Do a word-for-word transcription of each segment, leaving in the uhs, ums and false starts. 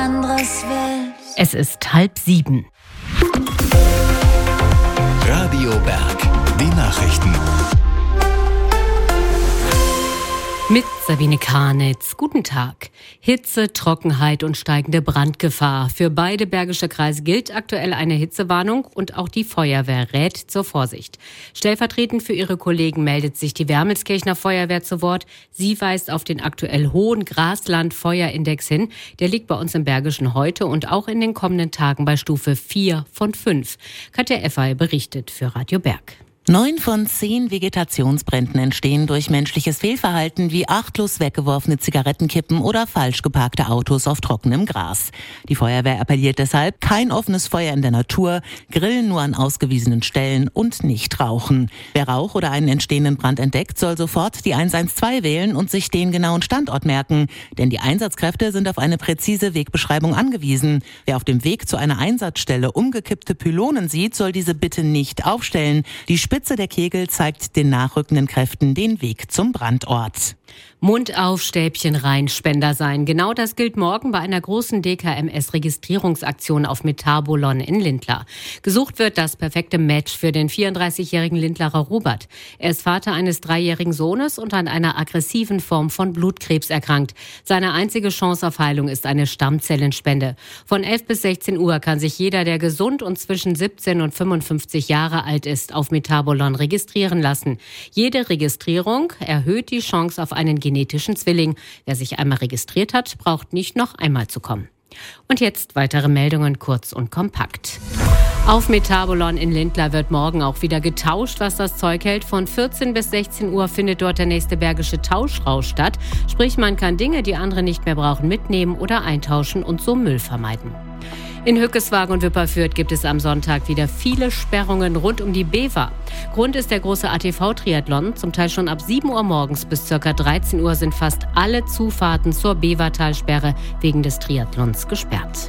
anderes willst. Es ist halb sieben. Radio Berg, die Nachrichten. Mit Sabine Karnitz. Guten Tag. Hitze, Trockenheit und steigende Brandgefahr. Für beide bergische Kreise gilt aktuell eine Hitzewarnung und auch die Feuerwehr rät zur Vorsicht. Stellvertretend für ihre Kollegen meldet sich die Wermelskirchener Feuerwehr zu Wort. Sie weist auf den aktuell hohen Grasland-Feuerindex hin. Der liegt bei uns im Bergischen heute und auch in den kommenden Tagen bei Stufe vier von fünf. Katja Effay berichtet für Radio Berg. Neun von zehn Vegetationsbränden entstehen durch menschliches Fehlverhalten wie achtlos weggeworfene Zigarettenkippen oder falsch geparkte Autos auf trockenem Gras. Die Feuerwehr appelliert deshalb, kein offenes Feuer in der Natur, Grillen nur an ausgewiesenen Stellen und nicht rauchen. Wer Rauch oder einen entstehenden Brand entdeckt, soll sofort die eins eins zwei wählen und sich den genauen Standort merken. Denn die Einsatzkräfte sind auf eine präzise Wegbeschreibung angewiesen. Wer auf dem Weg zu einer Einsatzstelle umgekippte Pylonen sieht, soll diese bitte nicht aufstellen. Die Die Spitze der Kegel zeigt den nachrückenden Kräften den Weg zum Brandort. Mund auf, Stäbchen rein, Spender sein. Genau das gilt morgen bei einer großen D K M S-Registrierungsaktion auf Metabolon in Lindlar. Gesucht wird das perfekte Match für den vierunddreißigjährigen Lindlarer Robert. Er ist Vater eines dreijährigen Sohnes und an einer aggressiven Form von Blutkrebs erkrankt. Seine einzige Chance auf Heilung ist eine Stammzellenspende. Von elf bis sechzehn Uhr kann sich jeder, der gesund und zwischen siebzehn und fünfundfünfzig Jahre alt ist, auf Metabolon registrieren lassen. Jede Registrierung erhöht die Chance auf einen genetischen Zwilling. Wer sich einmal registriert hat, braucht nicht noch einmal zu kommen. Und jetzt weitere Meldungen kurz und kompakt. Auf Metabolon in Lindlar wird morgen auch wieder getauscht, was das Zeug hält. Von vierzehn bis sechzehn Uhr findet dort der nächste bergische Tauschrausch statt. Sprich, man kann Dinge, die andere nicht mehr brauchen, mitnehmen oder eintauschen und so Müll vermeiden. In Hückeswagen und Wipperfürth gibt es am Sonntag wieder viele Sperrungen rund um die Bever. Grund ist der große A T V-Triathlon. Zum Teil schon ab sieben Uhr morgens bis ca. dreizehn Uhr sind fast alle Zufahrten zur Bevertalsperre wegen des Triathlons gesperrt.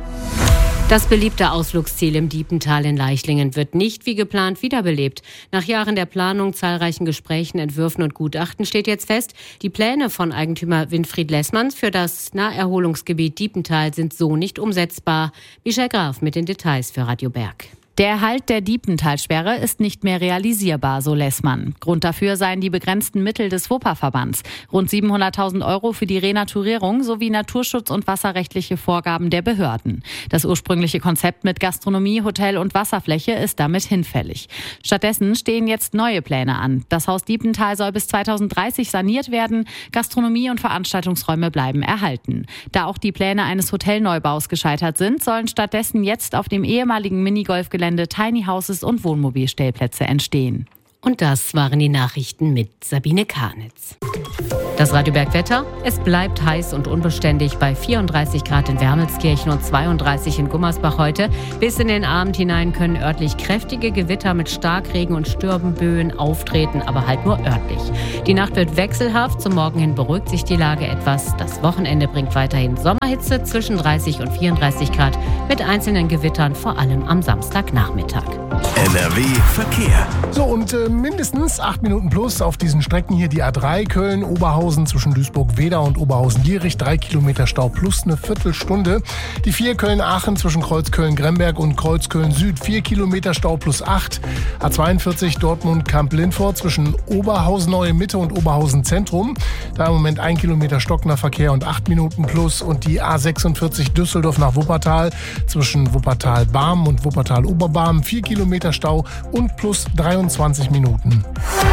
Das beliebte Ausflugsziel im Diepental in Leichlingen wird nicht wie geplant wiederbelebt. Nach Jahren der Planung, zahlreichen Gesprächen, Entwürfen und Gutachten steht jetzt fest, die Pläne von Eigentümer Winfried Lessmanns für das Naherholungsgebiet Diepental sind so nicht umsetzbar. Michel Graf mit den Details für Radio Berg. Der Erhalt der Diepentalsperre ist nicht mehr realisierbar, so Lessmann. Grund dafür seien die begrenzten Mittel des Wupperverbands. Rund siebenhunderttausend Euro für die Renaturierung sowie Naturschutz- und wasserrechtliche Vorgaben der Behörden. Das ursprüngliche Konzept mit Gastronomie, Hotel und Wasserfläche ist damit hinfällig. Stattdessen stehen jetzt neue Pläne an. Das Haus Diepental soll bis zweitausenddreißig saniert werden. Gastronomie und Veranstaltungsräume bleiben erhalten. Da auch die Pläne eines Hotelneubaus gescheitert sind, sollen stattdessen jetzt auf dem ehemaligen Minigolfgelände Tiny Houses und Wohnmobilstellplätze entstehen. Und das waren die Nachrichten mit Sabine Karnitz. Das Radio Berg Wetter. Es bleibt heiß und unbeständig bei vierunddreißig Grad in Wermelskirchen und zweiunddreißig in Gummersbach heute. Bis in den Abend hinein können örtlich kräftige Gewitter mit Starkregen und Sturmböen auftreten, aber halt nur örtlich. Die Nacht wird wechselhaft. Zum Morgen hin beruhigt sich die Lage etwas. Das Wochenende bringt weiterhin Sommerhitze zwischen dreißig und vierunddreißig Grad mit einzelnen Gewittern, vor allem am Samstagnachmittag. N R W Verkehr. So, und äh, mindestens acht Minuten plus auf diesen Strecken hier die A drei Köln-Oberhausen zwischen Duisburg-Wedau und Oberhausen-Lierich. Drei Kilometer Stau plus eine Viertelstunde. Die vier Köln-Aachen zwischen Kreuzköln-Gremberg und Kreuzköln-Süd. Vier Kilometer Stau plus acht. A zweiundvierzig Dortmund-Kamp-Lindfort zwischen Oberhausen-Neue-Mitte und Oberhausen-Zentrum. Da im Moment ein Kilometer stockender Verkehr und acht Minuten plus. Und die A sechsundvierzig Düsseldorf nach Wuppertal zwischen Wuppertal-Barmen und Wuppertal-Oberbarmen. Vier Kilometer Stau und plus dreiundzwanzig Minuten.